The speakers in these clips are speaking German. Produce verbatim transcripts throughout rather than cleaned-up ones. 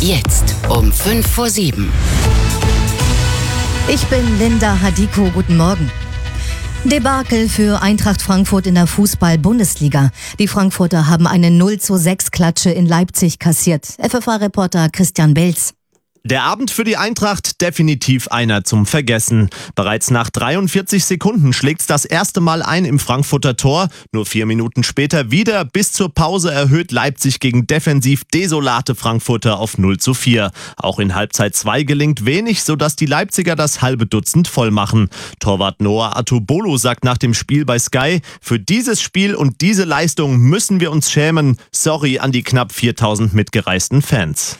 Jetzt um fünf vor sieben. Ich bin Linda Hadiko, guten Morgen. Debakel für Eintracht Frankfurt in der Fußball-Bundesliga. Die Frankfurter haben eine null zu sechs Klatsche in Leipzig kassiert. F F A-Reporter Christian Belz. Der Abend für die Eintracht definitiv einer zum Vergessen. Bereits nach dreiundvierzig Sekunden schlägt's das erste Mal ein im Frankfurter Tor. Nur vier Minuten später wieder. Bis zur Pause erhöht Leipzig gegen defensiv desolate Frankfurter auf null zu vier. Auch in Halbzeit zwei gelingt wenig, sodass die Leipziger das halbe Dutzend voll machen. Torwart Noah Atubolo sagt nach dem Spiel bei Sky: Für dieses Spiel und diese Leistung müssen wir uns schämen. Sorry an die knapp viertausend mitgereisten Fans.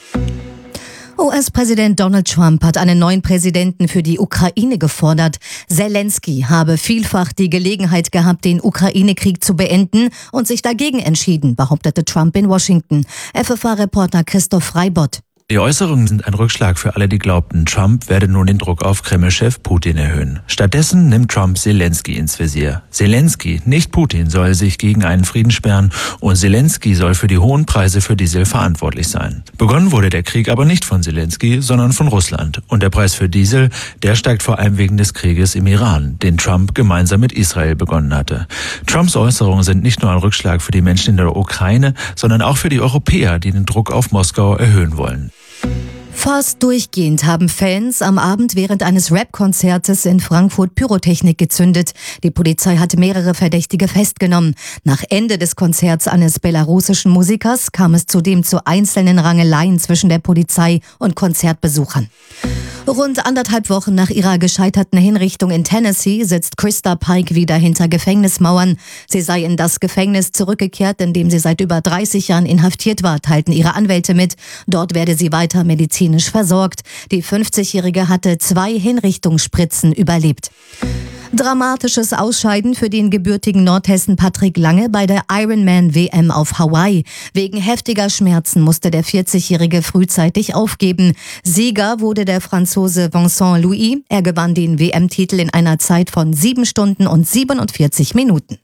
U S-Präsident Donald Trump hat einen neuen Präsidenten für die Ukraine gefordert. Zelensky habe vielfach die Gelegenheit gehabt, den Ukraine-Krieg zu beenden und sich dagegen entschieden, behauptete Trump in Washington. F F A-Reporter Christoph Freibott. Die Äußerungen sind ein Rückschlag für alle, die glaubten, Trump werde nun den Druck auf Kreml-Chef Putin erhöhen. Stattdessen nimmt Trump Zelensky ins Visier. Zelensky, nicht Putin, soll sich gegen einen Frieden sperren und Zelensky soll für die hohen Preise für Diesel verantwortlich sein. Begonnen wurde der Krieg aber nicht von Zelensky, sondern von Russland. Und der Preis für Diesel, der steigt vor allem wegen des Krieges im Iran, den Trump gemeinsam mit Israel begonnen hatte. Trumps Äußerungen sind nicht nur ein Rückschlag für die Menschen in der Ukraine, sondern auch für die Europäer, die den Druck auf Moskau erhöhen wollen. Fast durchgehend haben Fans am Abend während eines Rap-Konzertes in Frankfurt Pyrotechnik gezündet. Die Polizei hat mehrere Verdächtige festgenommen. Nach Ende des Konzerts eines belarussischen Musikers kam es zudem zu einzelnen Rangeleien zwischen der Polizei und Konzertbesuchern. Rund anderthalb Wochen nach ihrer gescheiterten Hinrichtung in Tennessee sitzt Krista Pike wieder hinter Gefängnismauern. Sie sei in das Gefängnis zurückgekehrt, in dem sie seit über dreißig Jahren inhaftiert war, teilten ihre Anwälte mit. Dort werde sie weiter medizinisch versorgt. Die fünfzigjährige hatte zwei Hinrichtungsspritzen überlebt. Dramatisches Ausscheiden für den gebürtigen Nordhessen Patrick Lange bei der Ironman-W M auf Hawaii. Wegen heftiger Schmerzen musste der vierzigjährige frühzeitig aufgeben. Sieger wurde der Franzose Vincent Louis. Er gewann den W M-Titel in einer Zeit von sieben Stunden und siebenundvierzig Minuten.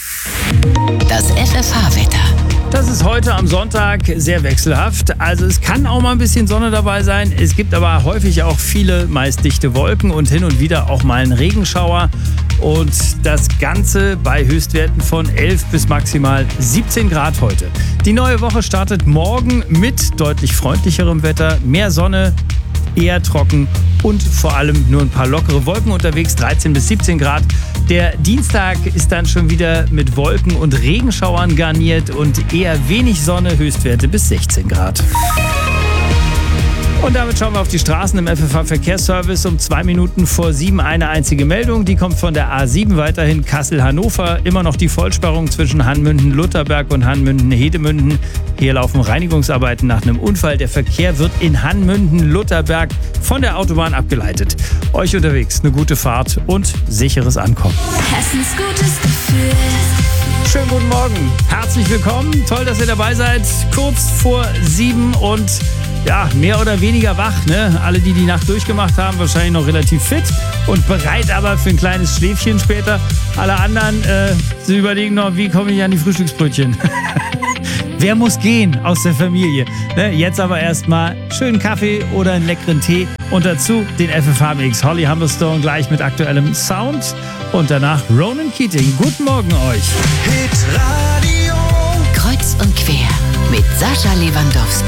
Das F F H-Wetter. Das ist heute am Sonntag sehr wechselhaft. Also es kann auch mal ein bisschen Sonne dabei sein. Es gibt aber häufig auch viele, meist dichte Wolken und hin und wieder auch mal einen Regenschauer. Und das Ganze bei Höchstwerten von elf bis maximal siebzehn Grad heute. Die neue Woche startet morgen mit deutlich freundlicherem Wetter, mehr Sonne, eher trocken und vor allem nur ein paar lockere Wolken unterwegs, dreizehn bis siebzehn Grad. Der Dienstag ist dann schon wieder mit Wolken und Regenschauern garniert und eher wenig Sonne, Höchstwerte bis sechzehn Grad. Und damit schauen wir auf die Straßen im F F H-Verkehrsservice. Um zwei Minuten vor sieben eine einzige Meldung. Die kommt von der A sieben weiterhin Kassel-Hannover. Immer noch die Vollsperrung zwischen Hanmünden-Lutherberg und Hanmünden-Hedemünden. Hier laufen Reinigungsarbeiten nach einem Unfall. Der Verkehr wird in Hanmünden-Lutherberg von der Autobahn abgeleitet. Euch unterwegs eine gute Fahrt und sicheres Ankommen. Hessens gutes Gefühl. Schönen guten Morgen. Herzlich willkommen. Toll, dass ihr dabei seid. Kurz vor sieben und ja, mehr oder weniger wach, ne? Alle, die die Nacht durchgemacht haben, wahrscheinlich noch relativ fit und bereit aber für ein kleines Schläfchen später. Alle anderen, äh, sie überlegen noch, wie komme ich an die Frühstücksbrötchen? Wer muss gehen aus der Familie? Ne? Jetzt aber erstmal schönen Kaffee oder einen leckeren Tee und dazu den F F H-Mix. Holly Humberstone gleich mit aktuellem Sound und danach Ronan Keating. Guten Morgen euch. Kreuz und quer mit Sascha Lewandowski.